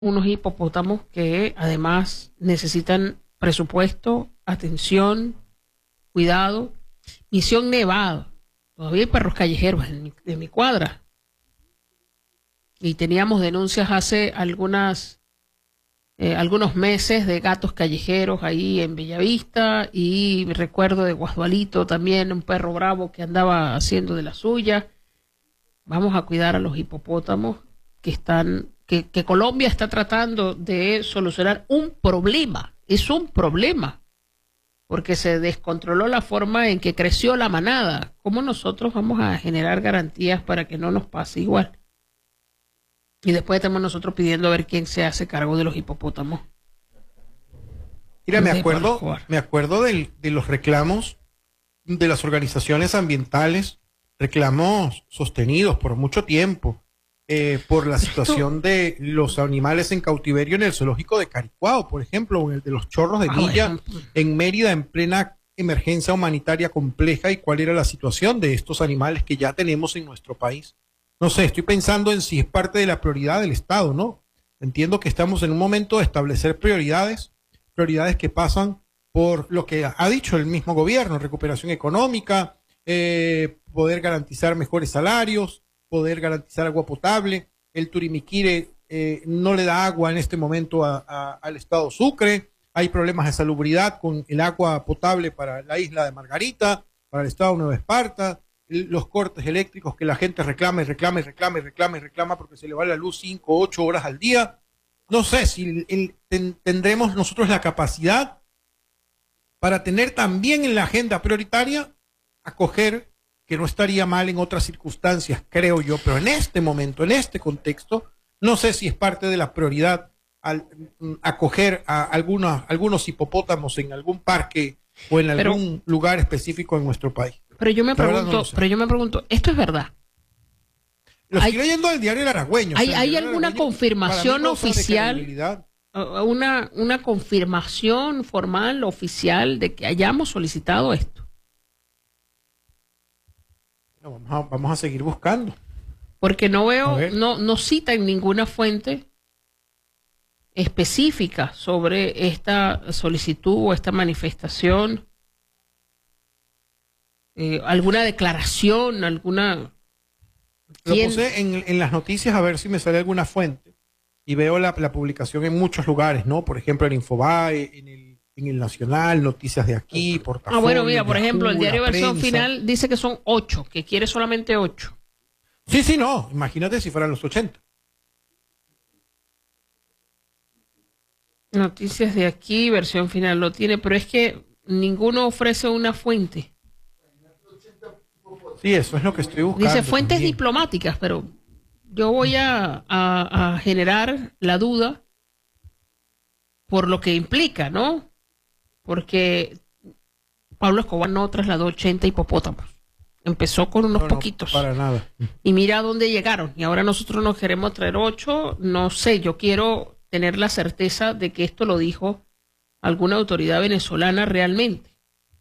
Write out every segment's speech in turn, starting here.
unos hipopótamos que además necesitan presupuesto, atención, cuidado. Misión Nevado. Todavía hay perros callejeros en mi cuadra. Y teníamos denuncias hace algunos meses de gatos callejeros ahí en Bellavista, y recuerdo de Guasdualito también, un perro bravo que andaba haciendo de la suya. Vamos a cuidar a los hipopótamos que Colombia está tratando de solucionar un problema. Es un problema, porque se descontroló la forma en que creció la manada. ¿Cómo nosotros vamos a generar garantías para que no nos pase igual? Y después estamos nosotros pidiendo a ver quién se hace cargo de los hipopótamos. Mira, me acuerdo de los reclamos de las organizaciones ambientales, reclamos sostenidos por mucho tiempo, por la situación de los animales en cautiverio en el zoológico de Caricuao, por ejemplo, o en el de los Chorros de Milla, en Mérida, en plena emergencia humanitaria compleja, y cuál era la situación de estos animales que ya tenemos en nuestro país. No sé, estoy pensando en si es parte de la prioridad del Estado, ¿no? Entiendo que estamos en un momento de establecer prioridades que pasan por lo que ha dicho el mismo gobierno: recuperación económica, poder garantizar mejores salarios, poder garantizar agua potable. El Turimiquire no le da agua en este momento al estado Sucre. Hay problemas de salubridad con el agua potable para la isla de Margarita, para el estado Nueva Esparta, los cortes eléctricos que la gente reclama porque se le va la luz 5 o 8 horas al día. No sé si tendremos nosotros la capacidad para tener también en la agenda prioritaria acoger, que no estaría mal en otras circunstancias, creo yo, pero en este momento, en este contexto, no sé si es parte de la prioridad acoger a algunos hipopótamos en algún parque o en algún lugar específico en nuestro país. Pero yo me pregunto, ¿esto es verdad? Lo estoy leyendo del diario El Aragüeño. ¿Hay alguna confirmación oficial? Una confirmación formal, oficial, de que hayamos solicitado esto. No, vamos a seguir buscando. Porque no veo, no cita en ninguna fuente específica sobre esta solicitud o esta manifestación. Alguna declaración, alguna... Lo puse en las noticias a ver si me sale alguna fuente, y veo la publicación en muchos lugares, ¿no? Por ejemplo, en Infobae, en el Nacional, Noticias de Aquí, Portafolio. Bueno, mira, por ejemplo, el diario Versión Final dice que son 8, que quiere solamente 8. Sí, no, imagínate si fueran los 80. Noticias de Aquí, Versión Final lo tiene, pero es que ninguno ofrece una fuente. Sí, eso es lo que estoy buscando. Dice fuentes también diplomáticas, pero yo voy a generar la duda por lo que implica, ¿no? Porque Pablo Escobar no trasladó 80 hipopótamos. Empezó con unos poquitos. Para nada. Y mira a dónde llegaron. Y ahora nosotros nos queremos traer 8. No sé, yo quiero tener la certeza de que esto lo dijo alguna autoridad venezolana realmente.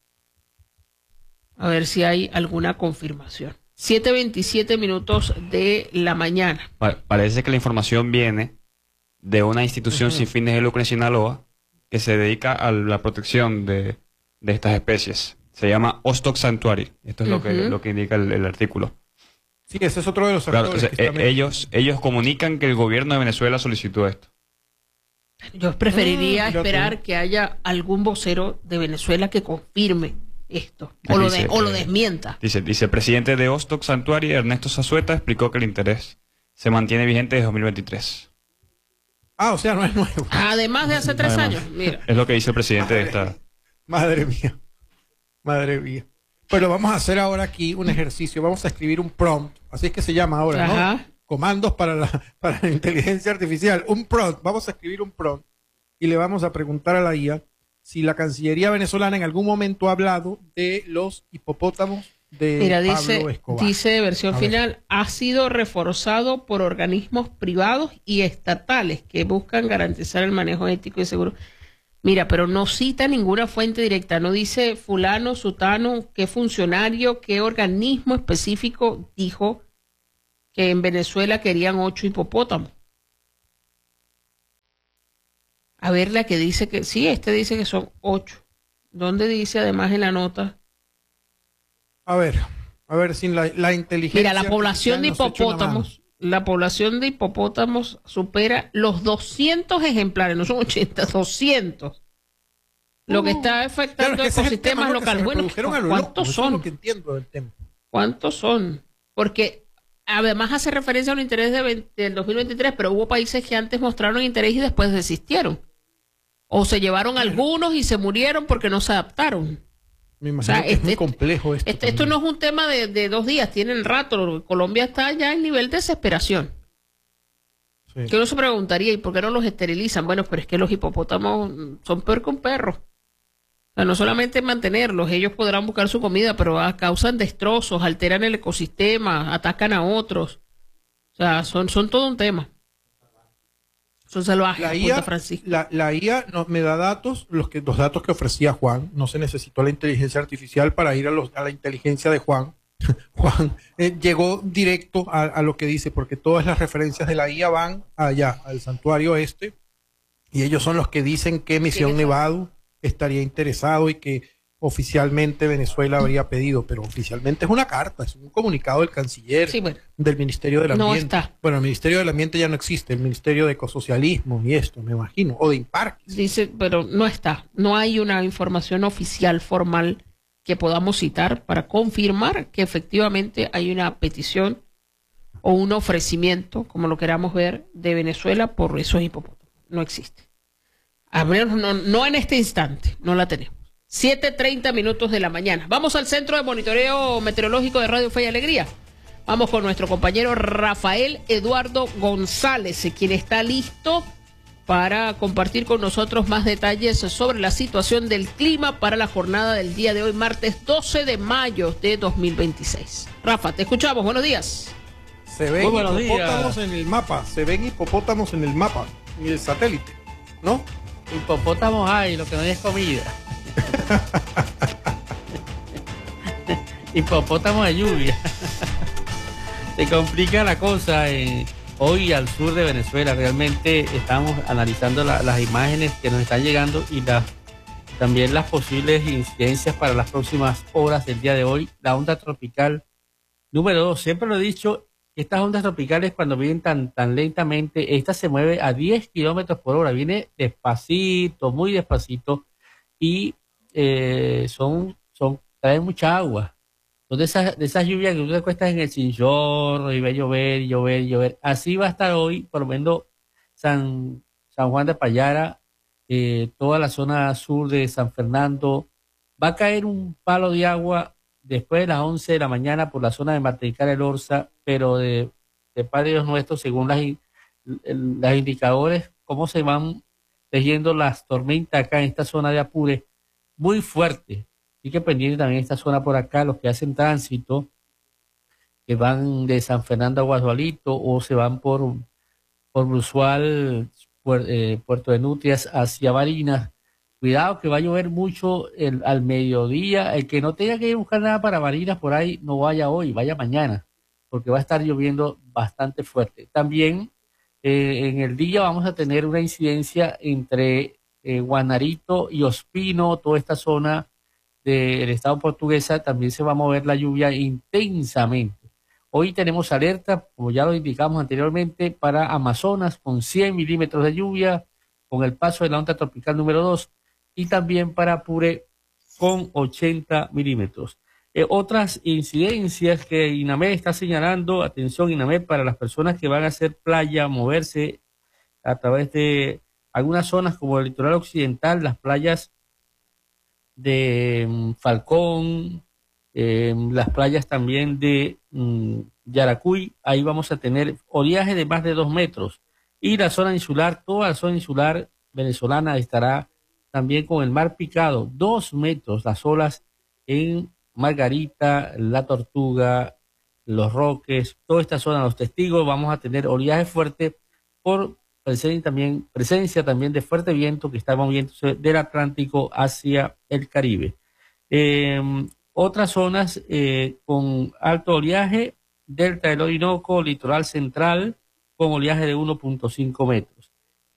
A ver si hay alguna confirmación. 7:27 minutos de la mañana. Parece que la información viene de una institución sin fines de lucro en Sinaloa que se dedica a la protección de estas especies. Se llama Ostok Sanctuary. Esto es lo que indica el artículo. Sí, ese es otro de los actores. Claro, ellos comunican que el gobierno de Venezuela solicitó esto. Yo preferiría esperar que haya algún vocero de Venezuela que confirme esto o lo desmienta. Dice el presidente de Ostok Sanctuary, Ernesto Zazueta, explicó que el interés se mantiene vigente desde 2023. O sea, no es nuevo. Además de hace 3 años. Mira. Es lo que dice el presidente de esta. Madre mía. Pero vamos a hacer ahora aquí un ejercicio. Vamos a escribir un prompt. Así es que se llama ahora, ¿no? Comandos para la inteligencia artificial. Un prompt. Vamos a escribir un prompt y le vamos a preguntar a la IA si la Cancillería venezolana en algún momento ha hablado de los hipopótamos de Pablo Escobar. Dice Versión Final, ha sido reforzado por organismos privados y estatales que buscan garantizar el manejo ético y seguro. Mira, pero no cita ninguna fuente directa, no dice fulano, sutano, qué funcionario, qué organismo específico dijo que en Venezuela querían 8 hipopótamos. A ver la que dice que, sí, dice que son 8. ¿Dónde dice además en la nota? A ver, sin la inteligencia. Mira, la población de hipopótamos supera los 200 ejemplares, no son 80, 200. Lo que está afectando ecosistemas locales. Bueno, ¿cuántos son? Es lo que entiendo del tema. ¿Cuántos son? Porque además hace referencia a un interés del 2023, pero hubo países que antes mostraron interés y después desistieron. O se llevaron algunos y se murieron porque no se adaptaron. Me imagino que es muy complejo esto. Esto no es un tema de 2 días, tienen rato. Colombia está ya en nivel de desesperación. Sí. Que uno se preguntaría, ¿y por qué no los esterilizan? Bueno, pero es que los hipopótamos son peor que un perro. O sea, no solamente mantenerlos, ellos podrán buscar su comida, pero causan destrozos, alteran el ecosistema, atacan a otros. O sea, son todo un tema. Son salvajes. La IA me da datos, los datos que ofrecía Juan. No se necesitó la inteligencia artificial para ir a la inteligencia de Juan. Juan llegó directo a lo que dice, porque todas las referencias de la IA van allá, al santuario este, y ellos son los que dicen que Misión Nevado estaría interesado y que oficialmente Venezuela habría pedido, pero oficialmente es una carta, es un comunicado del canciller, del Ministerio del Ambiente. No está. Bueno, el Ministerio del Ambiente ya no existe, el Ministerio de Ecosocialismo y esto, me imagino, o de Imparques. Dice, pero no está, no hay una información oficial formal que podamos citar para confirmar que efectivamente hay una petición o un ofrecimiento, como lo queramos ver, de Venezuela por esos hipopótamos. No existe. A menos no en este instante, no la tenemos. 7:30 de la mañana. Vamos al Centro de Monitoreo Meteorológico de Radio Fe y Alegría. Vamos con nuestro compañero Rafael Eduardo González, quien está listo para compartir con nosotros más detalles sobre la situación del clima para la jornada del día de hoy, martes 12 de mayo de 2026. Rafa, te escuchamos. Buenos días. Se ven hipopótamos en el mapa, en el satélite, ¿no? Hipopótamos hay, lo que no hay es comida. Hipopótamos de lluvia. Se complica la cosa hoy al sur de Venezuela. Realmente estamos analizando las imágenes que nos están llegando y también las posibles incidencias para las próximas horas del día de hoy. La onda tropical número 2, siempre lo he dicho, estas ondas tropicales cuando vienen tan lentamente, esta se mueve a 10 kilómetros por hora, viene despacito, muy despacito, y traen mucha agua. Son de esas lluvias que tú te acuestas en el chinchorro y va a llover, llover, llover. Así va a estar hoy, por lo menos San Juan de Payara, toda la zona sur de San Fernando. Va a caer un palo de agua después de las 11 de la mañana por la zona de Martinicar el Orza, pero de Padre Dios Nuestro, según las indicadores, cómo se van tejiendo las tormentas acá en esta zona de Apure, muy fuerte. Y que pendiente también esta zona por acá, los que hacen tránsito, que van de San Fernando a Guadualito o se van por Brusual, Puerto de Nutrias hacia Barinas. Cuidado que va a llover mucho al mediodía. El que no tenga que ir a buscar nada para Barinas por ahí, no vaya hoy, vaya mañana, porque va a estar lloviendo bastante fuerte. También en el día vamos a tener una incidencia entre Guanarito y Ospino, toda esta zona del estado portuguesa, también se va a mover la lluvia intensamente. Hoy tenemos alerta, como ya lo indicamos anteriormente, para Amazonas con 100 milímetros de lluvia, con el paso de la onda tropical número 2, y también para Apure con 80 milímetros. Otras incidencias que INAMED está señalando, atención INAMED, para las personas que van a hacer playa, moverse a través de algunas zonas como el litoral occidental, las playas de Falcón, las playas también de Yaracuy, ahí vamos a tener oleaje de más de 2 metros. Y la zona insular, toda la zona insular venezolana estará también con el mar picado, 2 metros, las olas en Margarita, La Tortuga, Los Roques, toda esta zona, Los Testigos, vamos a tener oleaje fuerte por presencia también de fuerte viento que está moviéndose del Atlántico hacia el Caribe. Otras zonas con alto oleaje, delta del Orinoco, litoral central, con oleaje de 1.5 metros.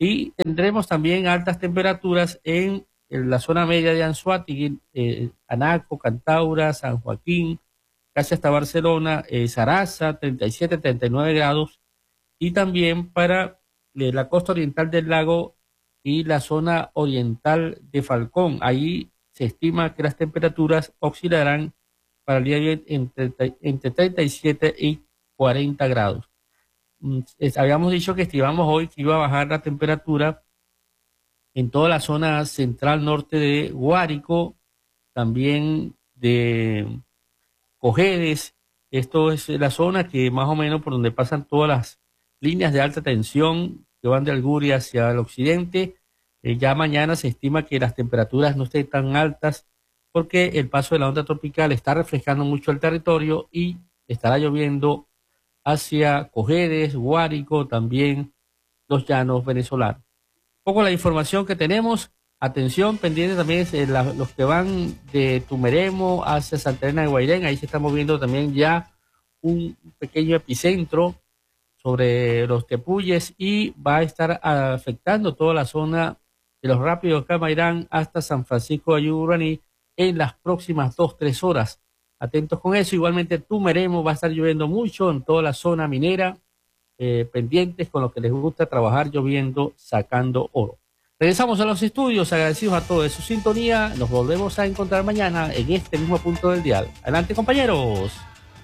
Y tendremos también altas temperaturas en la zona media de Anzoátegui, Anaco, Cantaura, San Joaquín, casi hasta Barcelona, Zaraza, 37, 39 grados, y también para la costa oriental del lago y la zona oriental de Falcón. Ahí se estima que las temperaturas oscilarán para el día de hoy entre 37 y 40 grados. Habíamos dicho que estimamos hoy que iba a bajar la temperatura en toda la zona central norte de Guárico, también de Cojedes. Esto es la zona que más o menos por donde pasan todas las líneas de alta tensión que van de Alguri hacia el occidente. Ya mañana se estima que las temperaturas no estén tan altas porque el paso de la onda tropical está refrescando mucho el territorio y estará lloviendo hacia Cojedes, Guárico, también los llanos venezolanos. Un poco la información que tenemos. Atención, pendiente también los que van de Tumeremo hacia Santa Elena de Guairén. Ahí se está moviendo también ya un pequeño epicentro sobre los Tepuyes y va a estar afectando toda la zona de los Rápidos Camairán hasta San Francisco de Ayururaní en las próximas 2-3 horas. Atentos con eso. Igualmente Tumeremo va a estar lloviendo mucho en toda la zona minera, pendientes con los que les gusta trabajar lloviendo, sacando oro. Regresamos a los estudios, agradecidos a todos de su sintonía. Nos volvemos a encontrar mañana en este mismo punto del dial. Adelante, compañeros.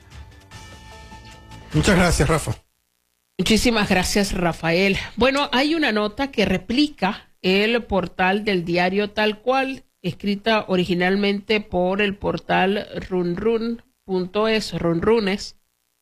Muchas gracias, Rafa. Muchísimas gracias, Rafael. Bueno, hay una nota que replica el portal del diario Tal Cual, escrita originalmente por el portal runrun.es, runrunes,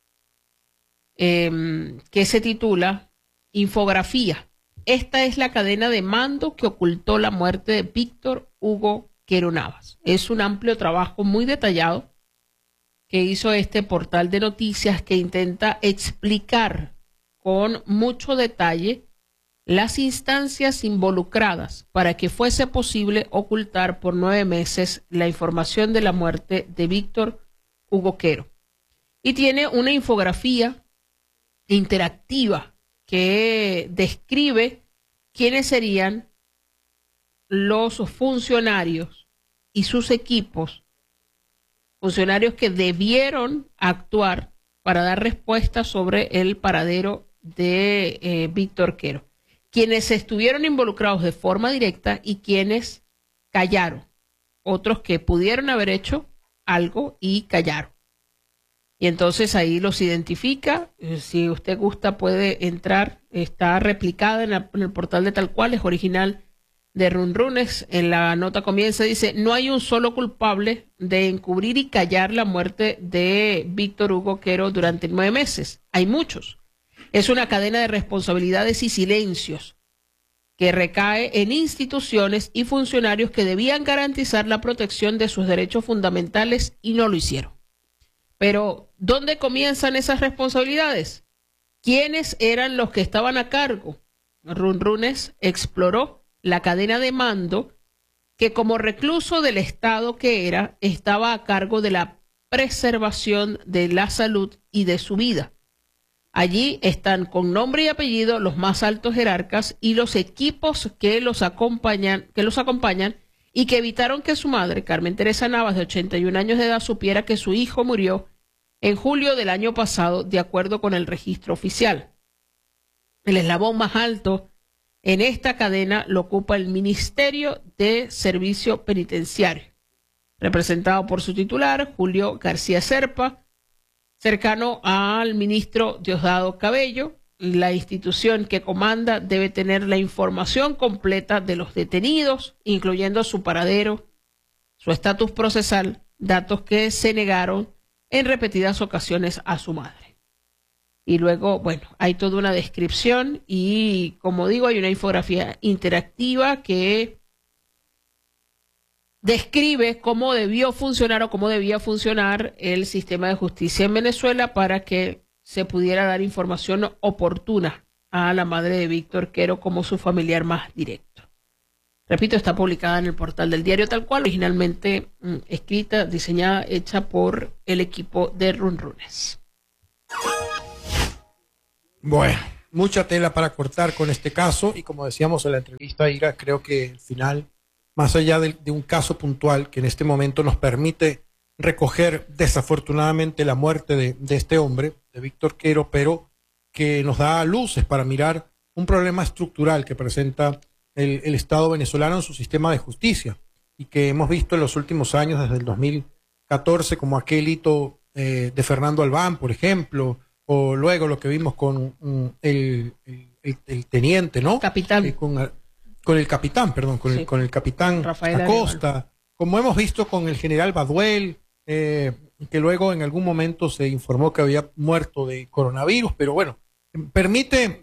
que se titula Infografía. Esta es la cadena de mando que ocultó la muerte de Víctor Hugo Quero Navas. Es un amplio trabajo muy detallado que hizo este portal de noticias que intenta explicar con mucho detalle las instancias involucradas para que fuese posible ocultar por 9 meses la información de la muerte de Víctor Hugo Quero. Y tiene una infografía interactiva que describe quiénes serían los funcionarios y sus equipos, funcionarios que debieron actuar para dar respuesta sobre el paradero de Víctor Quero, quienes estuvieron involucrados de forma directa y quienes callaron, otros que pudieron haber hecho algo y callaron. Y entonces ahí los identifica. Si usted gusta puede entrar, está replicada en el portal de Tal Cual, es original de Runrunes. En la nota comienza, dice: no hay un solo culpable de encubrir y callar la muerte de Víctor Hugo Quero durante 9 meses. Hay muchos. Es una cadena de responsabilidades y silencios que recae en instituciones y funcionarios que debían garantizar la protección de sus derechos fundamentales y no lo hicieron. Pero, ¿dónde comienzan esas responsabilidades? ¿Quiénes eran los que estaban a cargo? Runrunes exploró la cadena de mando que, como recluso del Estado que era, estaba a cargo de la preservación de la salud y de su vida. Allí están con nombre y apellido los más altos jerarcas y los equipos que los acompañan y que evitaron que su madre, Carmen Teresa Navas, de 81 años de edad, supiera que su hijo murió en julio del año pasado, de acuerdo con el registro oficial. El eslabón más alto en esta cadena lo ocupa el Ministerio de Servicio Penitenciario, representado por su titular, Julio García Serpa, cercano al ministro Diosdado Cabello. La institución que comanda debe tener la información completa de los detenidos, incluyendo su paradero, su estatus procesal, datos que se negaron en repetidas ocasiones a su madre. Y luego, bueno, hay toda una descripción y, como digo, hay una infografía interactiva que describe cómo debió funcionar o cómo debía funcionar el sistema de justicia en Venezuela para que se pudiera dar información oportuna a la madre de Víctor Quero como su familiar más directo. Repito, está publicada en el portal del diario Tal Cual, originalmente escrita, diseñada, hecha por el equipo de Runrunes. Bueno, mucha tela para cortar con este caso y como decíamos en la entrevista, Ira, creo que al final, más allá de un caso puntual que en este momento nos permite recoger desafortunadamente la muerte de este hombre, de Víctor Quero, pero que nos da luces para mirar un problema estructural que presenta el Estado venezolano en su sistema de justicia y que hemos visto en los últimos años, desde el 2014, como aquel hito de Fernando Albán, por ejemplo, o luego lo que vimos con el teniente, ¿no? Capitán. Con el capitán, perdón, con el capitán Rafael Acosta, Arevalo. como hemos visto con el general Baduel, que luego en algún momento se informó que había muerto de coronavirus, pero bueno, permite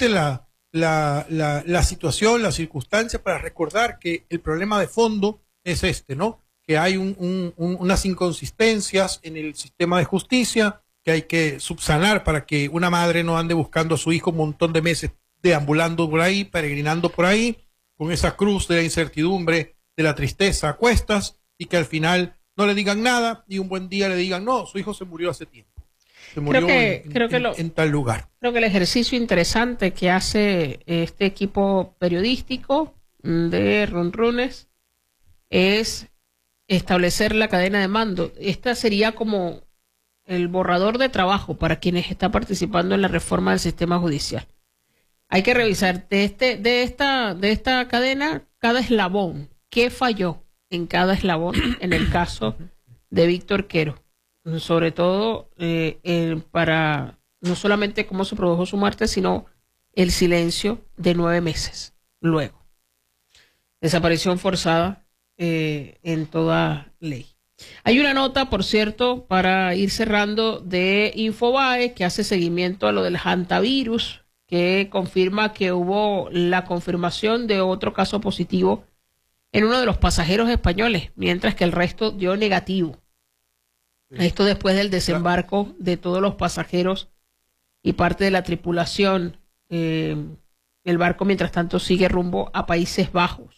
la situación, la circunstancia para recordar que el problema de fondo es este, ¿no? Que hay unas inconsistencias en el sistema de justicia que hay que subsanar para que una madre no ande buscando a su hijo un montón de meses deambulando por ahí, peregrinando por ahí, con esa cruz de la incertidumbre, de la tristeza a cuestas, y que al final no le digan nada y un buen día le digan, no, su hijo se murió hace tiempo. Se murió en tal lugar. Creo que el ejercicio interesante que hace este equipo periodístico de Runrunes es establecer la cadena de mando. Esta sería como el borrador de trabajo para quienes están participando en la reforma del sistema judicial. Hay que revisar de esta cadena cada eslabón. ¿Qué falló en cada eslabón en el caso de Víctor Quero? Sobre todo para no solamente cómo se produjo su muerte, sino el silencio de 9 meses luego. Desaparición forzada en toda ley. Hay una nota, por cierto, para ir cerrando, de Infobae, que hace seguimiento a lo del hantavirus, que confirma que hubo la confirmación de otro caso positivo en uno de los pasajeros españoles, mientras que el resto dio negativo. Esto después del desembarco de todos los pasajeros y parte de la tripulación. El barco, mientras tanto, sigue rumbo a Países Bajos.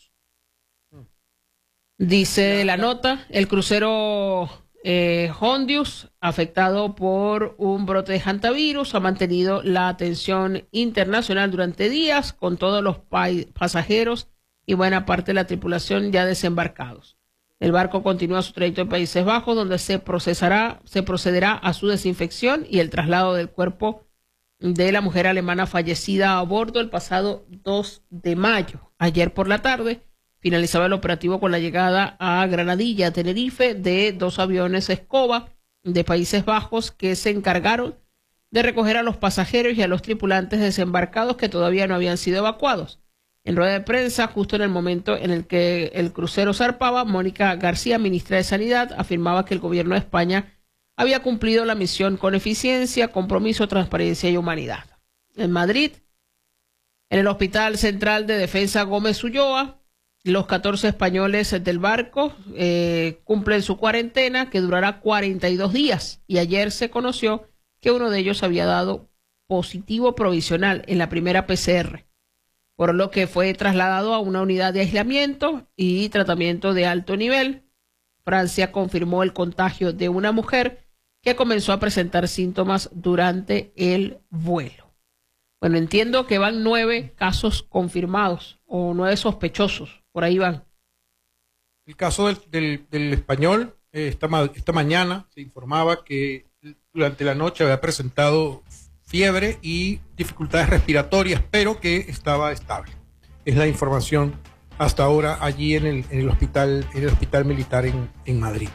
Dice la nota, el crucero Hondius, afectado por un brote de hantavirus, ha mantenido la atención internacional durante días, con todos los pasajeros y buena parte de la tripulación ya desembarcados. El barco continúa su trayecto en Países Bajos, donde se procederá a su desinfección y el traslado del cuerpo de la mujer alemana fallecida a bordo el pasado 2 de mayo. Ayer por la tarde finalizaba el operativo con la llegada a Granadilla, Tenerife, de 2 aviones Escoba de Países Bajos que se encargaron de recoger a los pasajeros y a los tripulantes desembarcados que todavía no habían sido evacuados. En rueda de prensa, justo en el momento en el que el crucero zarpaba, Mónica García, ministra de Sanidad, afirmaba que el gobierno de España había cumplido la misión con eficiencia, compromiso, transparencia y humanidad. En Madrid, en el Hospital Central de Defensa Gómez Ulloa, los 14 españoles del barco cumplen su cuarentena, que durará 42 días, y ayer se conoció que uno de ellos había dado positivo provisional en la primera PCR, por lo que fue trasladado a una unidad de aislamiento y tratamiento de alto nivel. Francia confirmó el contagio de una mujer que comenzó a presentar síntomas durante el vuelo. Bueno, entiendo que van 9 casos confirmados o 9 sospechosos, por ahí van. El caso del español, esta mañana se informaba que durante la noche había presentado fiebre y dificultades respiratorias, pero que estaba estable. Es la información hasta ahora allí en el hospital militar en Madrid.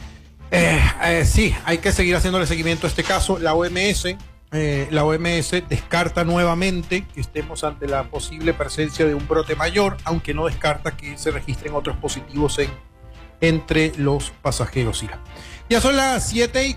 Sí, hay que seguir haciéndole seguimiento a este caso. La OMS descarta nuevamente que estemos ante la posible presencia de un brote mayor, aunque no descarta que se registren otros positivos entre los pasajeros. Ya son las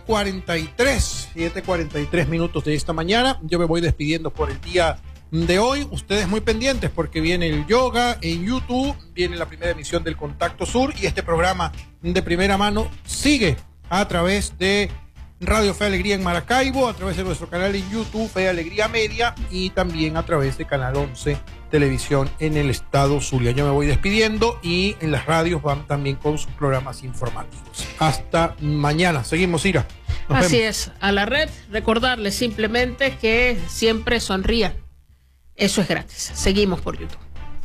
7:43 minutos de esta mañana. Yo me voy despidiendo por el día de hoy. Ustedes muy pendientes porque viene el yoga en YouTube, viene la primera emisión del Contacto Sur y este programa de primera mano sigue a través de Radio Fe Alegría en Maracaibo, a través de nuestro canal en YouTube, Fe Alegría Media, y también a través de Canal 11 Televisión en el estado Zulia. Yo me voy despidiendo y en las radios van también con sus programas informativos. Hasta mañana. Seguimos, Ira. Así es, a la red, recordarles simplemente que siempre sonrían. Eso es gratis. Seguimos por YouTube.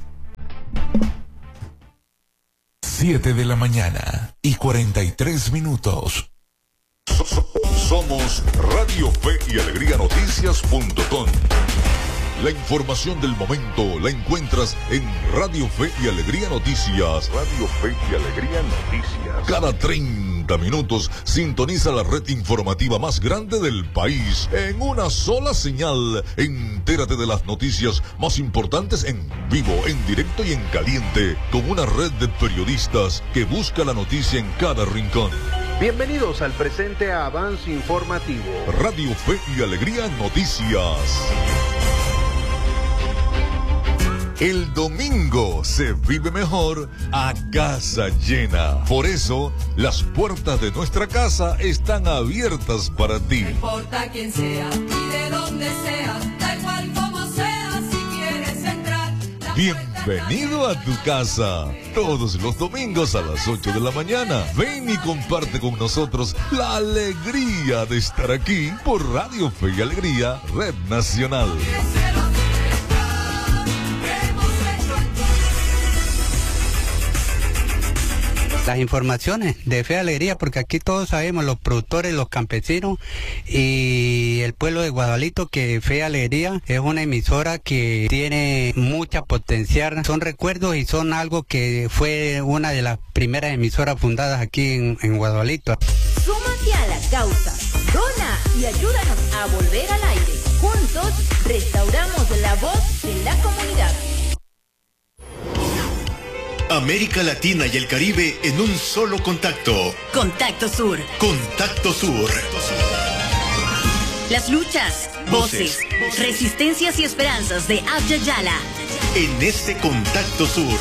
7:43 a.m. Somos Radio Fe y Alegría Noticias.com. La información del momento la encuentras en Radio Fe y Alegría Noticias. Radio Fe y Alegría Noticias. Cada 30 minutos sintoniza la red informativa más grande del país en una sola señal. Entérate de las noticias más importantes en vivo, en directo y en caliente, con una red de periodistas que busca la noticia en cada rincón. Bienvenidos al presente avance informativo. Radio Fe y Alegría Noticias. El domingo se vive mejor a casa llena. Por eso, las puertas de nuestra casa están abiertas para ti. No importa quién sea y de dónde sea, da igual como sea, si quieres entrar. Bienvenido a tu casa. Todos los domingos a las 8 de la mañana. Ven y comparte con nosotros la alegría de estar aquí por Radio Fe y Alegría, Red Nacional. Las informaciones de Fe y Alegría, porque aquí todos sabemos, los productores, los campesinos y el pueblo de Guadalito, que Fe y Alegría es una emisora que tiene mucha potencial. Son recuerdos y son algo que fue una de las primeras emisoras fundadas aquí en Guadalito. Súmate a la causa, dona y ayúdanos a volver al aire. Juntos restauramos la voz de la comunidad. América Latina y el Caribe en un solo contacto. Contacto Sur. Contacto Sur. Las luchas, voces, resistencias y esperanzas de Abya Yala. En este Contacto Sur.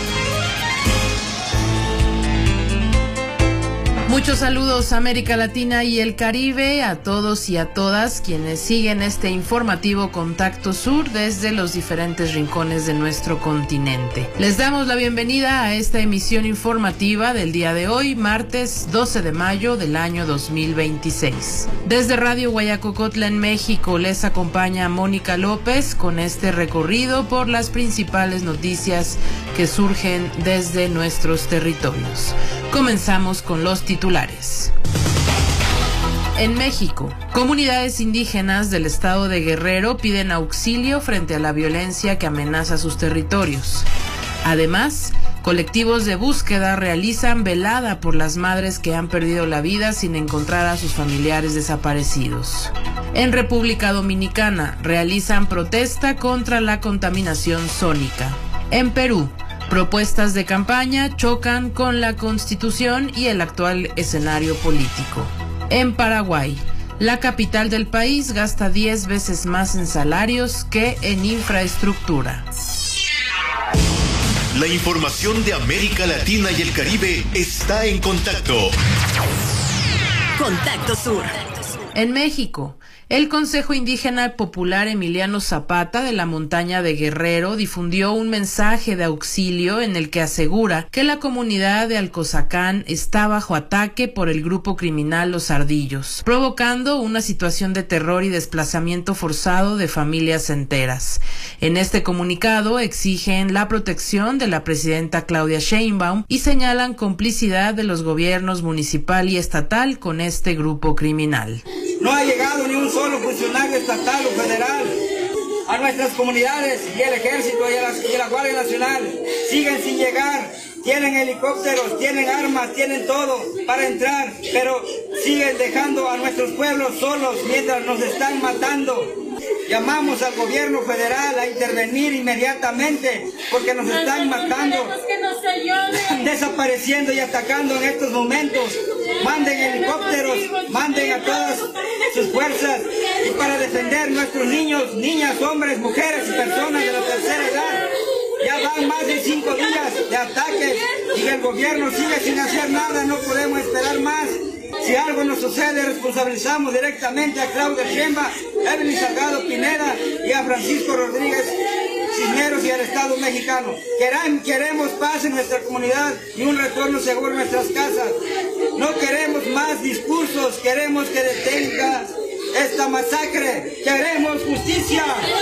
Muchos saludos, América Latina y el Caribe, a todos y a todas quienes siguen este informativo Contacto Sur desde los diferentes rincones de nuestro continente. Les damos la bienvenida a esta emisión informativa del día de hoy, martes 12 de mayo del año 2026. Desde Radio Guayacocotla en México les acompaña Mónica López con este recorrido por las principales noticias que surgen desde nuestros territorios. Comenzamos con los titulares. En México, comunidades indígenas del estado de Guerrero piden auxilio frente a la violencia que amenaza sus territorios. Además, colectivos de búsqueda realizan velada por las madres que han perdido la vida sin encontrar a sus familiares desaparecidos. En República Dominicana, realizan protesta contra la contaminación sónica. En Perú, propuestas de campaña chocan con la Constitución y el actual escenario político. En Paraguay, la capital del país gasta 10 veces más en salarios que en infraestructura. La información de América Latina y el Caribe está en contacto. Contacto Sur. En México, el Consejo Indígena Popular Emiliano Zapata de la Montaña de Guerrero difundió un mensaje de auxilio en el que asegura que la comunidad de Alcozacán está bajo ataque por el grupo criminal Los Ardillos, provocando una situación de terror y desplazamiento forzado de familias enteras. En este comunicado exigen la protección de la presidenta Claudia Sheinbaum y señalan complicidad de los gobiernos municipal y estatal con este grupo criminal. No ha llegado ni un solo funcionario estatal o federal a nuestras comunidades, y el ejército y la Guardia Nacional siguen sin llegar. Tienen helicópteros, tienen armas, tienen todo para entrar, pero siguen dejando a nuestros pueblos solos mientras nos están matando. Llamamos al gobierno federal a intervenir inmediatamente porque nos están matando, están desapareciendo y atacando en estos momentos. Manden helicópteros, manden a todas sus fuerzas y para defender nuestros niños, niñas, hombres, mujeres y personas de la tercera edad. Ya van más de 5 días de ataques y el gobierno sigue sin hacer nada, no podemos esperar más. Si algo nos sucede, responsabilizamos directamente a Claudia Sheinbaum, Evelyn Salgado Pineda y a Francisco Rodríguez Cisneros y el Estado mexicano. Queremos paz en nuestra comunidad y un retorno seguro en nuestras casas. No queremos más discursos, queremos que detenga esta masacre. Queremos justicia.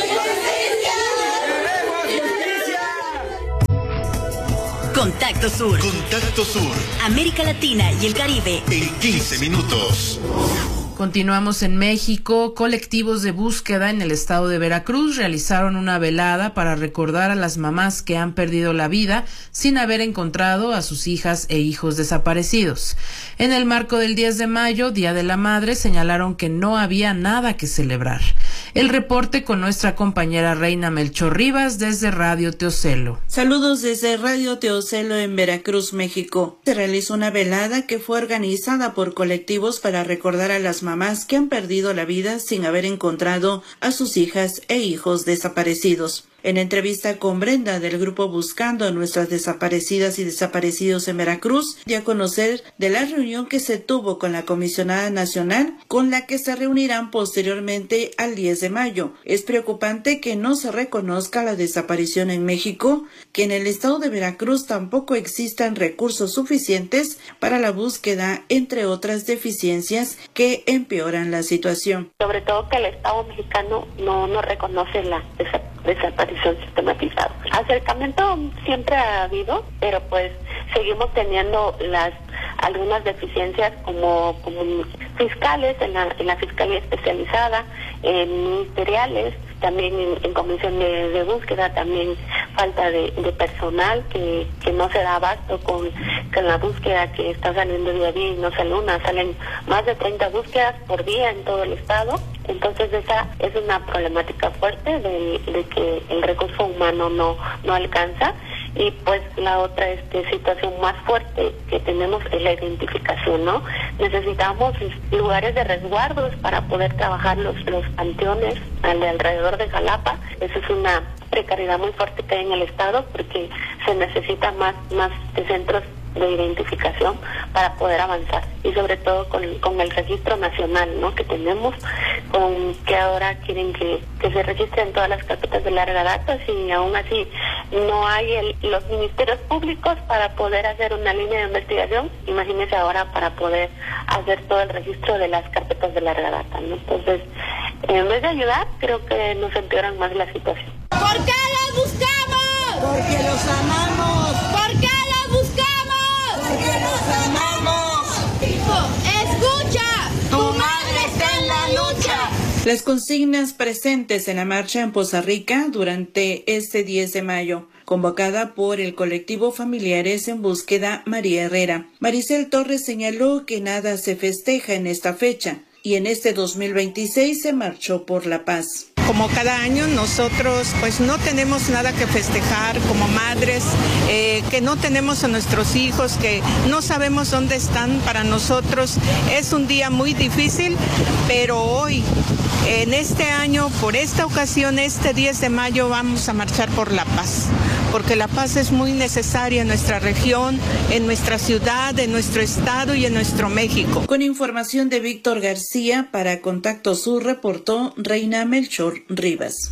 Contacto Sur. Contacto Sur. América Latina y el Caribe. En 15 minutos. Continuamos en México. Colectivos de búsqueda en el estado de Veracruz realizaron una velada para recordar a las mamás que han perdido la vida sin haber encontrado a sus hijas e hijos desaparecidos. En el marco del 10 de mayo, Día de la Madre, señalaron que no había nada que celebrar. El reporte con nuestra compañera Reina Melchor Rivas desde Radio Teocelo. Saludos desde Radio Teocelo en Veracruz, México. Se realizó una velada que fue organizada por colectivos para recordar a las mamás que han perdido la vida sin haber encontrado a sus hijas e hijos desaparecidos. En entrevista con Brenda del grupo Buscando a Nuestras Desaparecidas y Desaparecidos en Veracruz, dio a conocer de la reunión que se tuvo con la comisionada nacional, con la que se reunirán posteriormente al 10 de mayo. Es preocupante que no se reconozca la desaparición en México, que en el estado de Veracruz tampoco existan recursos suficientes para la búsqueda, entre otras deficiencias que empeoran la situación. Sobre todo que el Estado mexicano no reconoce la desaparición sistematizada. Acercamiento siempre ha habido, pero pues seguimos teniendo algunas deficiencias como fiscales en la fiscalía especializada, ministeriales, también en comisión de búsqueda, también falta de personal que no se da abasto con la búsqueda que está saliendo día a día y no sale una, salen más de 30 búsquedas por día en todo el estado. Entonces esa es una problemática fuerte de que el recurso humano no alcanza. Y pues la otra situación más fuerte que tenemos es la identificación, ¿no? Necesitamos lugares de resguardos para poder trabajar los panteones alrededor de Jalapa. Eso es una precariedad muy fuerte que hay en el estado porque se necesita más centros de identificación para poder avanzar y sobre todo con el registro nacional, ¿no? Que tenemos, con que ahora quieren que se registren todas las carpetas de larga data y aún así no hay los ministerios públicos para poder hacer una línea de investigación. Imagínense ahora para poder hacer todo el registro de las carpetas de larga data, ¿no? Entonces, en vez de ayudar, creo que nos empeoran más la situación. ¿Por qué los buscamos? Porque los amamos. ¿Por qué los buscamos? Porque los amamos. Hijo, escucha. Tu madre está en la lucha. Las consignas presentes en la marcha en Poza Rica durante este 10 de mayo, convocada por el colectivo Familiares en Búsqueda María Herrera. Maricel Torres señaló que nada se festeja en esta fecha y en este 2026 se marchó por la paz. Como cada año nosotros pues no tenemos nada que festejar como madres, que no tenemos a nuestros hijos, que no sabemos dónde están. Para nosotros es un día muy difícil, pero hoy, en este año, por esta ocasión, este 10 de mayo vamos a marchar por la paz, porque la paz es muy necesaria en nuestra región, en nuestra ciudad, en nuestro estado y en nuestro México. Con información de Víctor García, para Contacto Sur reportó Reina Melchor Rivas.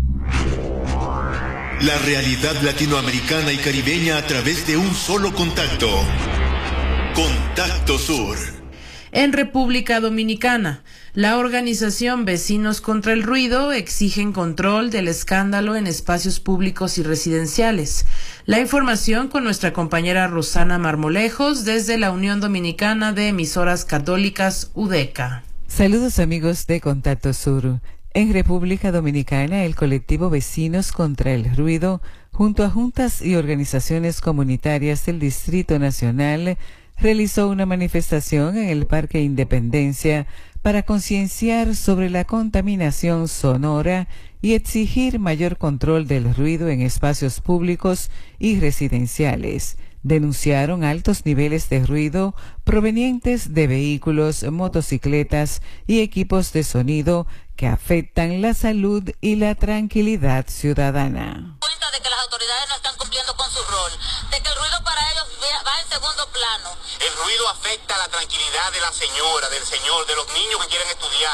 La realidad latinoamericana y caribeña a través de un solo contacto. Contacto Sur. En República Dominicana, la organización Vecinos contra el Ruido exigen control del escándalo en espacios públicos y residenciales. La información con nuestra compañera Rosana Marmolejos desde la Unión Dominicana de Emisoras Católicas UDECA. Saludos amigos de Contacto Sur. En República Dominicana, el colectivo Vecinos contra el Ruido, junto a juntas y organizaciones comunitarias del Distrito Nacional, realizó una manifestación en el Parque Independencia para concienciar sobre la contaminación sonora y exigir mayor control del ruido en espacios públicos y residenciales. Denunciaron altos niveles de ruido provenientes de vehículos, motocicletas y equipos de sonido que afectan la salud y la tranquilidad ciudadana. Cuenta de que las autoridades no están cumpliendo con su rol, de que el ruido para ellos va en segundo plano. El ruido afecta la tranquilidad de la señora, del señor, de los niños que quieren estudiar.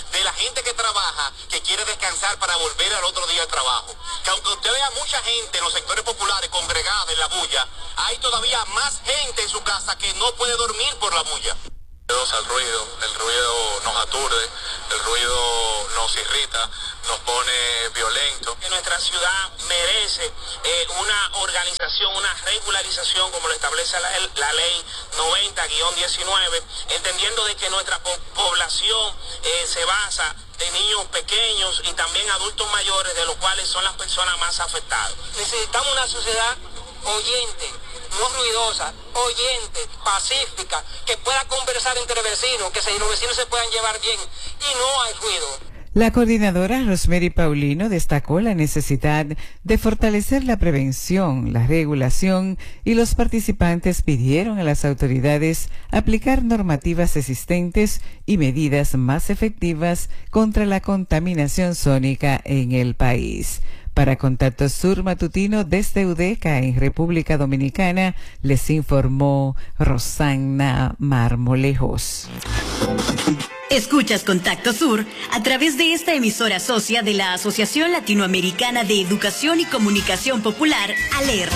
de la gente que trabaja, que quiere descansar para volver al otro día al trabajo. Que aunque usted vea mucha gente en los sectores populares congregada en la bulla, hay todavía más gente en su casa que no puede dormir por la bulla. Al ruido, el ruido nos aturde, el ruido nos irrita, nos pone violento. Que nuestra ciudad merece una organización, una regularización como lo establece la ley 90-19, entendiendo de que nuestra población se basa de niños pequeños y también adultos mayores, de los cuales son las personas más afectadas. Necesitamos una sociedad oyente, no ruidosa, oyente, pacífica, que pueda conversar entre vecinos, que los vecinos se puedan llevar bien y no hay ruido. La coordinadora Rosemary Paulino destacó la necesidad de fortalecer la prevención, la regulación, y los participantes pidieron a las autoridades aplicar normativas existentes y medidas más efectivas contra la contaminación sónica en el país. Para Contacto Sur Matutino desde UDECA en República Dominicana, les informó Rosana Marmolejos. Escuchas Contacto Sur a través de esta emisora socia de la Asociación Latinoamericana de Educación y Comunicación Popular, ALER.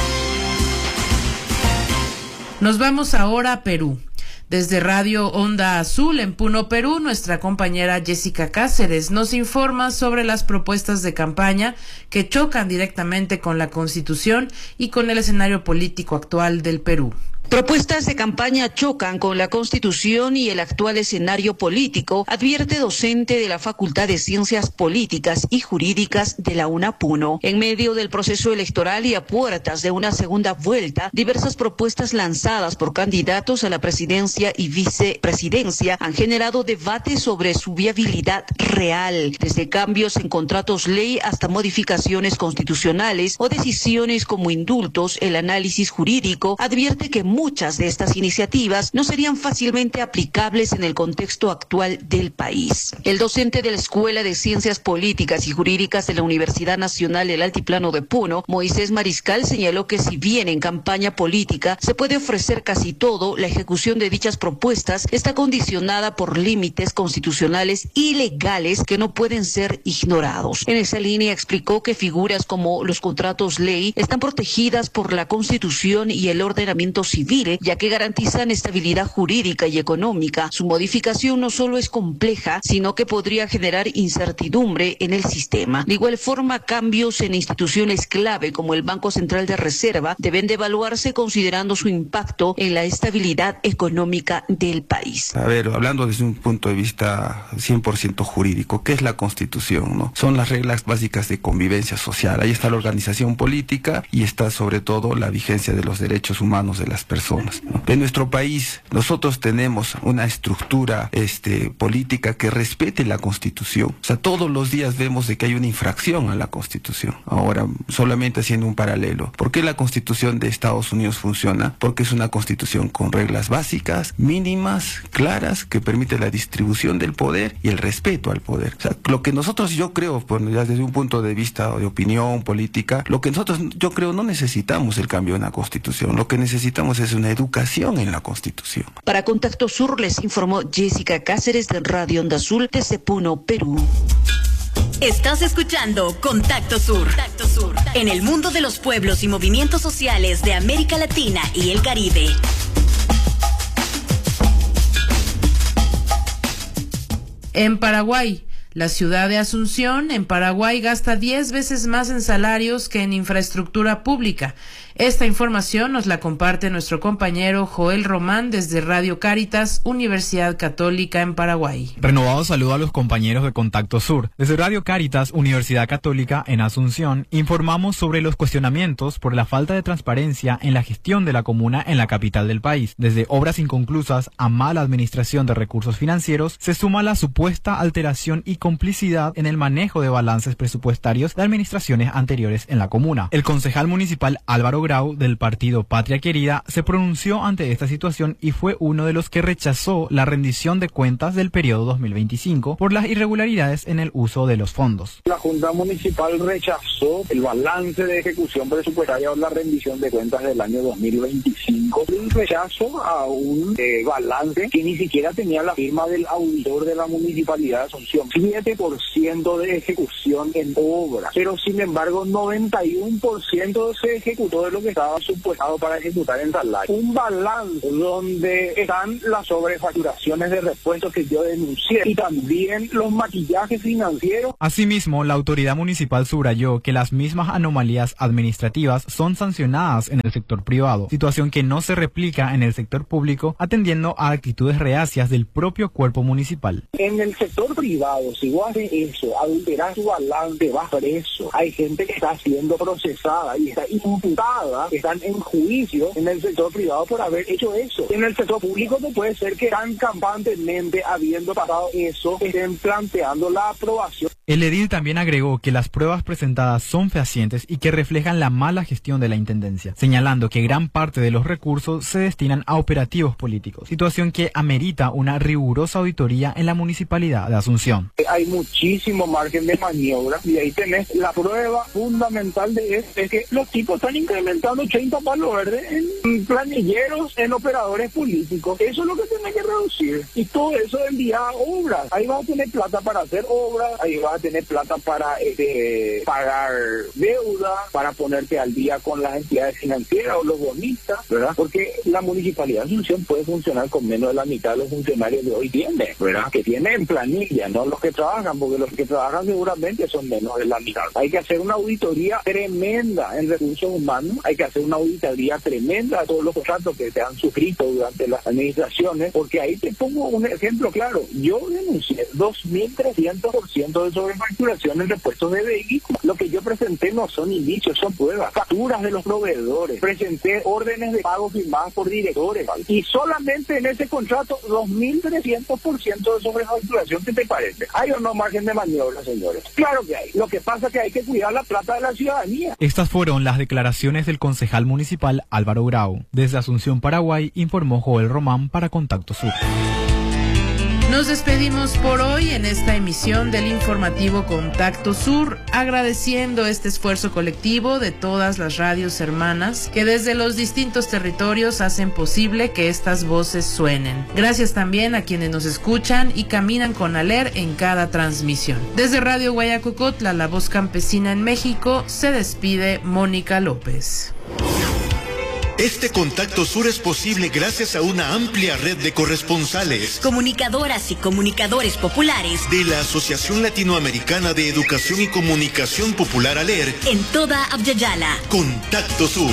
Nos vamos ahora a Perú. Desde Radio Onda Azul en Puno, Perú, nuestra compañera Jessica Cáceres nos informa sobre las propuestas de campaña que chocan directamente con la Constitución y con el escenario político actual del Perú. Propuestas de campaña chocan con la Constitución y el actual escenario político, advierte docente de la Facultad de Ciencias Políticas y Jurídicas de la UNAPUNO. En medio del proceso electoral y a puertas de una segunda vuelta, diversas propuestas lanzadas por candidatos a la presidencia y vicepresidencia han generado debate sobre su viabilidad real, desde cambios en contratos ley hasta modificaciones constitucionales o decisiones como indultos. El análisis jurídico advierte que muchas de estas iniciativas no serían fácilmente aplicables en el contexto actual del país. El docente de la Escuela de Ciencias Políticas y Jurídicas de la Universidad Nacional del Altiplano de Puno, Moisés Mariscal, señaló que si bien en campaña política se puede ofrecer casi todo, la ejecución de dichas propuestas está condicionada por límites constitucionales y legales que no pueden ser ignorados. En esa línea explicó que figuras como los contratos ley están protegidas por la Constitución y el ordenamiento civil, ya que garantizan estabilidad jurídica y económica. Su modificación no solo es compleja, sino que podría generar incertidumbre en el sistema. De igual forma, cambios en instituciones clave como el Banco Central de Reserva deben de evaluarse considerando su impacto en la estabilidad económica del país. A ver, hablando desde un punto de vista 100% jurídico, ¿qué es la Constitución, no? Son las reglas básicas de convivencia social. Ahí está la organización política y está sobre todo la vigencia de los derechos humanos de las personas, ¿no? En nuestro país nosotros tenemos una estructura política que respete la Constitución. O sea, todos los días vemos de que hay una infracción a la Constitución. Ahora, solamente haciendo un paralelo, ¿por qué la Constitución de Estados Unidos funciona? Porque es una Constitución con reglas básicas, mínimas, claras, que permite la distribución del poder y el respeto al poder. O sea, lo que nosotros, yo creo, ya desde un punto de vista de opinión política, lo que nosotros, yo creo, no necesitamos el cambio en la Constitución. Lo que necesitamos es una educación en la Constitución. Para Contacto Sur les informó Jessica Cáceres de Radio Onda Azul desde Puno, Perú. Estás escuchando Contacto Sur. Contacto Sur, en el mundo de los pueblos y movimientos sociales de América Latina y el Caribe. En Paraguay, la ciudad de Asunción, en Paraguay, gasta 10 veces más en salarios que en infraestructura pública. Esta información nos la comparte nuestro compañero Joel Román desde Radio Cáritas, Universidad Católica en Paraguay. Renovado saludo a los compañeros de Contacto Sur. Desde Radio Cáritas, Universidad Católica en Asunción, informamos sobre los cuestionamientos por la falta de transparencia en la gestión de la comuna en la capital del país. Desde obras inconclusas a mala administración de recursos financieros, se suma la supuesta alteración y complicidad en el manejo de balances presupuestarios de administraciones anteriores en la comuna. El concejal municipal Álvaro Grau, del partido Patria Querida, se pronunció ante esta situación y fue uno de los que rechazó la rendición de cuentas del periodo 2025 por las irregularidades en el uso de los fondos. La Junta Municipal rechazó el balance de ejecución presupuestaria o la rendición de cuentas del año 2025. Un rechazo a un balance que ni siquiera tenía la firma del auditor de la Municipalidad de Asunción. 7% de ejecución en obra, pero sin embargo 91% se ejecutó de lo que estaba supuestado para ejecutar en tal año. Un balance donde están las sobrefacturaciones de repuestos que yo denuncié y también los maquillajes financieros. Asimismo, la autoridad municipal subrayó que las mismas anomalías administrativas son sancionadas en el sector privado, situación que no se replica en el sector público, atendiendo a actitudes reacias del propio cuerpo municipal. En el sector privado, si vos haces eso, adulterás tu balance, vas preso. Hay gente que está siendo procesada y está imputada, están en juicio en el sector privado por haber hecho eso. En el sector público no puede ser que tan campantemente, habiendo pasado eso, estén planteando la aprobación. El edil también agregó que las pruebas presentadas son fehacientes y que reflejan la mala gestión de la intendencia, señalando que gran parte de los recursos se destinan a operativos políticos, situación que amerita una rigurosa auditoría en la municipalidad de Asunción. Hay muchísimo margen de maniobra y ahí tenés la prueba fundamental de esto, es que los tipos están incrementando 80 palos verdes en planilleros, en operadores políticos. Eso es lo que tiene que reducir y todo eso enviar a obras. Ahí vas a tener plata para hacer obras, ahí vas a tener plata para pagar deuda, para ponerte al día con las entidades financieras o los bonistas, ¿verdad? Porque la Municipalidad de Asunción puede funcionar con menos de la mitad de los funcionarios de hoy tiene, ¿verdad? Que tienen planilla, no los que trabajan, porque los que trabajan seguramente son menos de la mitad. Hay que hacer una auditoría tremenda en recursos humanos, hay que hacer una auditoría tremenda a todos los contratos que se han suscrito durante las administraciones, porque ahí te pongo un ejemplo claro. Yo denuncié 2.300% de sobrefacturación en repuestos de vehículos. Lo que yo presenté no son indicios, son pruebas, facturas de los proveedores. Presenté órdenes de pago firmadas por directores y solamente en ese contrato 2.300% de sobrefacturación. ¿Qué te parece? ¿Hay o no margen de maniobra, señores? Claro que hay. Lo que pasa es que hay que cuidar la plata de la ciudadanía. Estas fueron las declaraciones del concejal municipal Álvaro Grau. Desde Asunción, Paraguay, informó Joel Román para Contacto Sur. Nos despedimos por hoy en esta emisión del informativo Contacto Sur, agradeciendo este esfuerzo colectivo de todas las radios hermanas que desde los distintos territorios hacen posible que estas voces suenen. Gracias también a quienes nos escuchan y caminan con ALER en cada transmisión. Desde Radio Guayacocotla, la voz campesina en México, se despide Mónica López. Este Contacto Sur es posible gracias a una amplia red de corresponsales, comunicadoras y comunicadores populares de la Asociación Latinoamericana de Educación y Comunicación Popular ALER en toda Abya-Yala. Contacto Sur.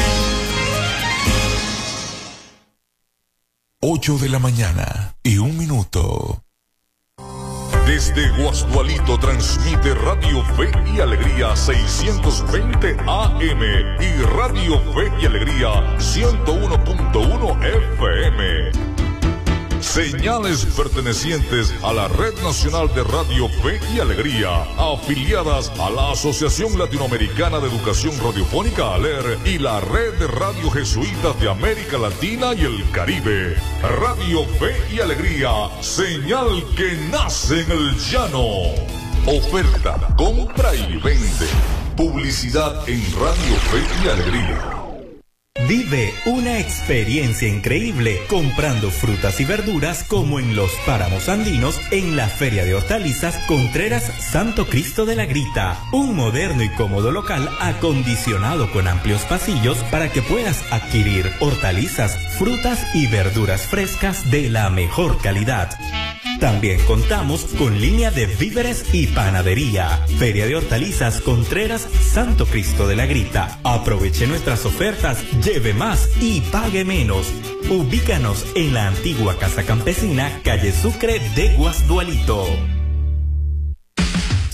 8:01 a.m. Desde Guasdualito transmite Radio Fe y Alegría 620 AM y Radio Fe y Alegría 101.1 FM. Señales pertenecientes a la Red Nacional de Radio Fe y Alegría, afiliadas a la Asociación Latinoamericana de Educación Radiofónica ALER y la Red de Radio Jesuitas de América Latina y el Caribe. Radio Fe y Alegría, señal que nace en el llano. Oferta, compra y vende. Publicidad en Radio Fe y Alegría. Vive una experiencia increíble comprando frutas y verduras como en los páramos andinos en la Feria de Hortalizas Contreras Santo Cristo de la Grita. Un moderno y cómodo local acondicionado con amplios pasillos para que puedas adquirir hortalizas, frutas y verduras frescas de la mejor calidad. También contamos con línea de víveres y panadería. Feria de Hortalizas Contreras Santo Cristo de la Grita. Aproveche nuestras ofertas, lleve más y pague menos. Ubícanos en la antigua Casa Campesina, calle Sucre de Guasdualito.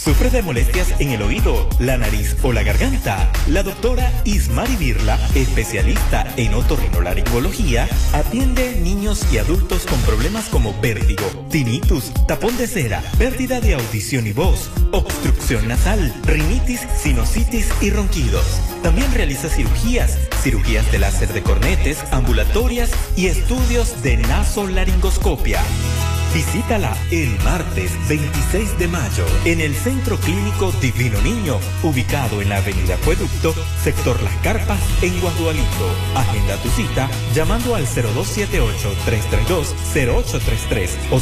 ¿Sufres de molestias en el oído, la nariz o la garganta? La doctora Ismari Birla, especialista en otorrinolaringología, atiende niños y adultos con problemas como vértigo, tinnitus, tapón de cera, pérdida de audición y voz, obstrucción nasal, rinitis, sinusitis y ronquidos. También realiza cirugías de láser de cornetes, ambulatorias y estudios de nasolaringoscopia. Visítala el martes 26 de mayo en el Centro Clínico Divino Niño, ubicado en la Avenida Acueducto, sector Las Carpas, en Guadualito. Agenda tu cita llamando al 0278-332-0833 o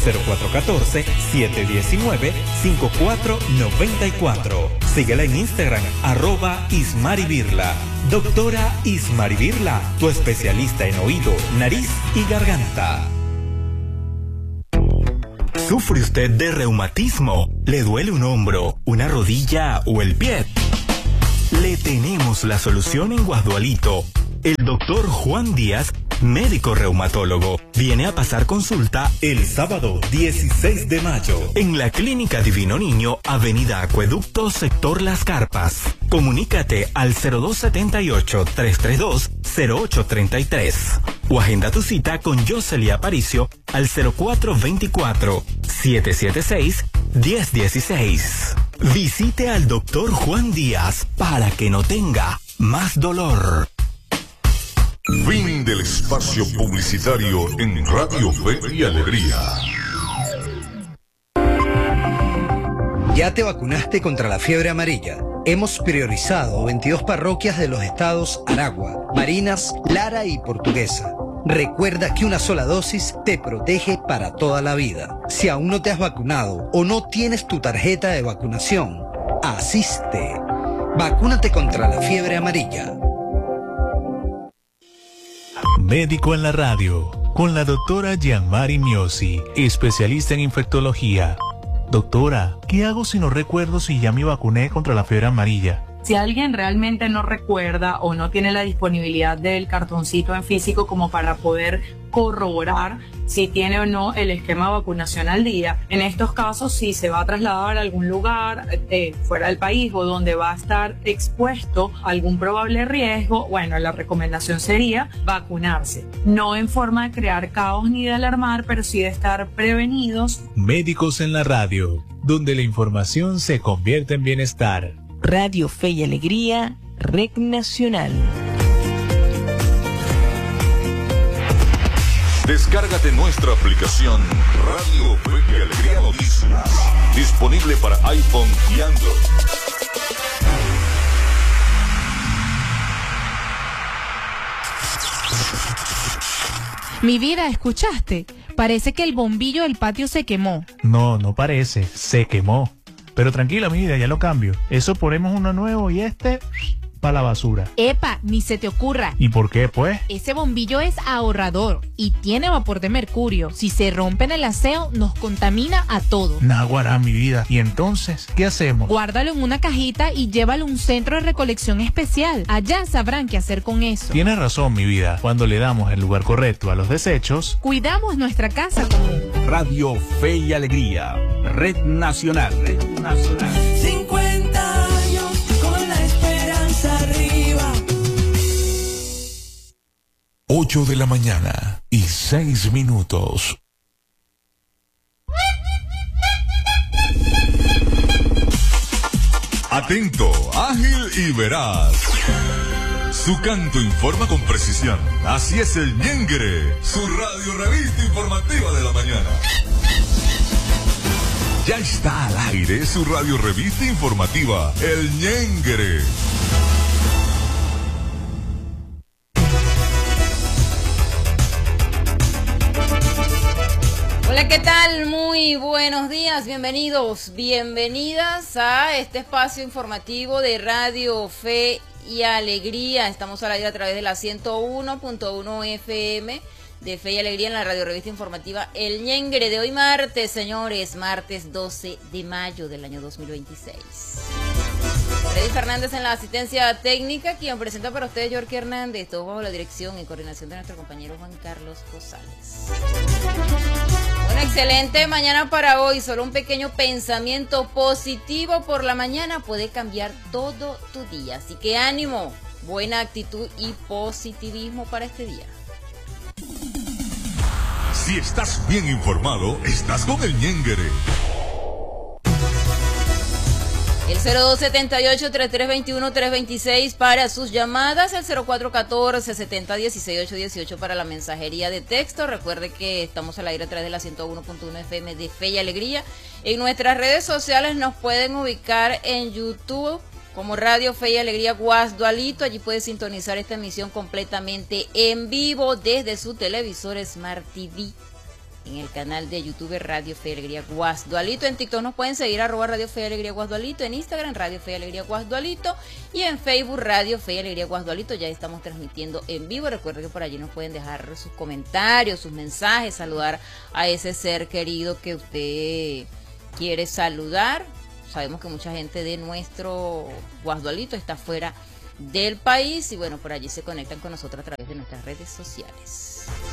0414-719-5494. Síguela en Instagram, @IsmariBirla. Doctora Ismari Birla, tu especialista en oído, nariz y garganta. ¿Sufre usted de reumatismo? ¿Le duele un hombro, una rodilla o el pie? Le tenemos la solución en Guadualito. El doctor Juan Díaz, médico reumatólogo, viene a pasar consulta el sábado 16 de mayo en la Clínica Divino Niño, Avenida Acueducto, sector Las Carpas. Comunícate al 0278-332-0833 o agenda tu cita con Yoseli Aparicio al 0424-776-1016. Visite al doctor Juan Díaz para que no tenga más dolor. Fin del espacio publicitario en Radio Fe y Alegría. ¿Ya te vacunaste contra la fiebre amarilla? Hemos priorizado 22 parroquias de los estados Aragua, Barinas, Lara y Portuguesa. Recuerda que una sola dosis te protege para toda la vida. Si aún no te has vacunado o no tienes tu tarjeta de vacunación, asiste. Vacúnate contra la fiebre amarilla. Médico en la radio, con la doctora Gianmari Miosi, especialista en infectología. Doctora, ¿qué hago si no recuerdo si ya me vacuné contra la fiebre amarilla? Si alguien realmente no recuerda o no tiene la disponibilidad del cartoncito en físico como para poder corroborar si tiene o no el esquema de vacunación al día, en estos casos si se va a trasladar a algún lugar fuera del país o donde va a estar expuesto a algún probable riesgo, bueno, la recomendación sería vacunarse. No en forma de crear caos ni de alarmar, pero sí de estar prevenidos. Médicos en la radio, donde la información se convierte en bienestar. Radio Fe y Alegría, Red Nacional. Descárgate nuestra aplicación Radio Fe y Alegría Noticias, disponible para iPhone y Android. Mi vida, ¿escuchaste? Parece que el bombillo del patio se quemó. No, no parece, se quemó. Pero tranquila, mi vida, ya lo cambio. Eso ponemos uno nuevo y para la basura. Epa, ni se te ocurra. ¿Y por qué, pues? Ese bombillo es ahorrador y tiene vapor de mercurio. Si se rompe en el aseo, nos contamina a todos. Naguará, mi vida. ¿Y entonces qué hacemos? Guárdalo en una cajita y llévalo a un centro de recolección especial. Allá sabrán qué hacer con eso. Tienes razón, mi vida. Cuando le damos el lugar correcto a los desechos, cuidamos nuestra casa común. Radio Fe y Alegría, Red Nacional. Red Nacional. 50 años con la esperanza arriba. 8 de la mañana y 6 minutos. Atento, ágil y veraz. Su canto informa con precisión. Así es el Ñengre, su radio revista informativa de la mañana. Ya está al aire su radio revista informativa, el Ñengre. Hola, ¿qué tal? Muy buenos días, bienvenidos, bienvenidas a este espacio informativo de Radio Fe y Alegría. Estamos al aire a través de la 101.1 FM de Fe y Alegría en la radio revista informativa El Ñengre de hoy martes, señores, martes 12 de mayo del año 2026. Freddy Fernández en la asistencia técnica, quien presenta para ustedes Yorky Hernández, todo bajo la dirección y coordinación de nuestro compañero Juan Carlos Rosales. Una excelente mañana para hoy. Solo un pequeño pensamiento positivo por la mañana puede cambiar todo tu día. Así que ánimo, buena actitud y positivismo para este día. Si estás bien informado, estás con el Ñenguere. El 0278-3321-326 para sus llamadas, el 0414-70-16-818 para la mensajería de texto. Recuerde que estamos al aire a través de la 101.1 FM de Fe y Alegría. En nuestras redes sociales nos pueden ubicar en YouTube como Radio Fe y Alegría Guasdualito. Allí puede sintonizar esta emisión completamente en vivo desde su televisor Smart TV. En el canal de YouTube Radio Fe y Alegría Guasdualito. En TikTok nos pueden seguir @Radio Fe y Alegría Guasdualito. En Instagram Radio Fe y Alegría Guasdualito. Y en Facebook Radio Fe y Alegría Guasdualito. Ya estamos transmitiendo en vivo. Recuerden que por allí nos pueden dejar sus comentarios, sus mensajes, saludar a ese ser querido que usted quiere saludar. Sabemos que mucha gente de nuestro Guasdualito está fuera del país. Y bueno, por allí se conectan con nosotros a través de nuestras redes sociales.